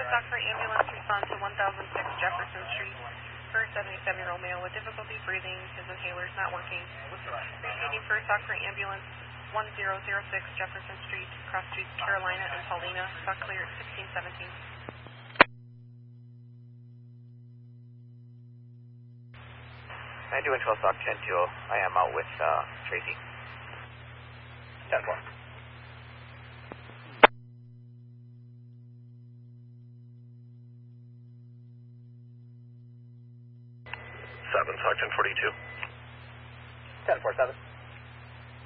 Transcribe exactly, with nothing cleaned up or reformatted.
Stock for ambulance, respond to one thousand six Jefferson Street for a seventy-seven-year-old male with difficulty breathing. His inhaler is not working. Receiving first Stock for ambulance, one zero zero six Jefferson Street, cross streets Carolina and Paulina. Stock clear at sixteen seventeen. nine two one twelve Stock ten two. I am out with uh, Tracy. ten four. seven, Stock ten forty-two. ten four seven.